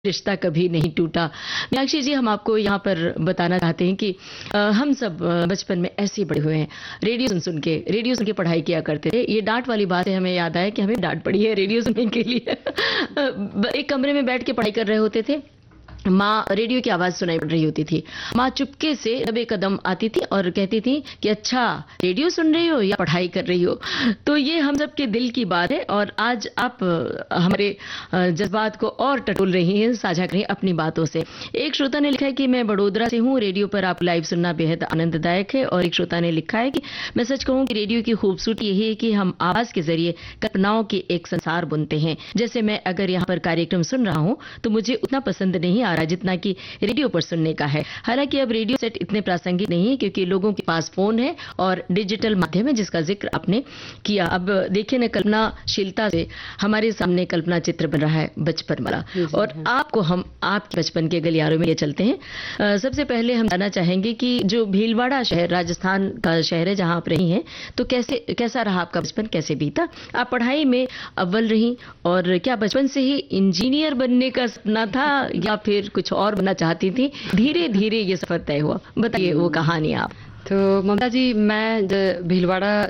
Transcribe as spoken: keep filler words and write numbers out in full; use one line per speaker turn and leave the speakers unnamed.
रिश्ता कभी नहीं टूटा। मीनाक्षी जी, हम आपको यहाँ पर बताना चाहते हैं कि अ, हम सब अ, बचपन में ऐसे ही बड़े हुए हैं, रेडियो सुन सुन के रेडियो सुन के पढ़ाई किया करते थे। ये डांट वाली बात है, हमें याद आया कि हमें डांट पड़ी है रेडियो सुनने के लिए। अ, ब- एक कमरे में बैठ के पढ़ाई कर रहे होते थे, माँ रेडियो की आवाज सुनाई पड़ रही होती थी। माँ चुपके से दबे कदम आती थी और कहती थी कि अच्छा, रेडियो सुन रही हो या पढ़ाई कर रही हो। तो ये हम सब के दिल की बात है और आज आप अ, हमारे अ, जज्बात को और टटोल रही हैं, साझा करें अपनी बातों से। एक श्रोता ने लिखा है कि मैं बड़ोदरा से हूँ, रेडियो पर आप लाइव सुनना बेहद आनंददायक है। और एक श्रोता ने लिखा है कि मैं सच कहूँ कि रेडियो की खूबसूरती यही है कि हम आवाज के जरिए कल्पनाओं के एक संसार बुनते हैं। जैसे मैं अगर यहाँ पर कार्यक्रम सुन रहा हूँ तो मुझे उतना पसंद नहीं आ रहा जितना कि रेडियो पर सुनने का है। हालांकि अब रेडियो सेट इतने प्रासंगिक नहीं है क्योंकि लोगों के पास फोन है और डिजिटल माध्यम है, जिसका जिक्र आपने किया। अब देखिए न, कल्पनाशीलता से हमारे सामने कल्पना चित्र बन रहा है बचपन वाला। और आपको हम आपके बचपन के गलियारों में ले चलते हैं। अ, सबसे पहले हम जानना चाहेंगे कि जो भीलवाड़ा शहर राजस्थान का शहर है जहां आप रही हैं, तो कैसे कैसा रहा आपका बचपन, कैसे बीता? आप पढ़ाई में अव्वल रही और क्या बचपन से ही इंजीनियर बनने का सपना था या फिर कुछ और बनना चाहती थी? धीरे धीरे ये सफर तय हुआ, बताइए वो कहानी आप।
तो ममता जी, मैं ज- भीलवाड़ा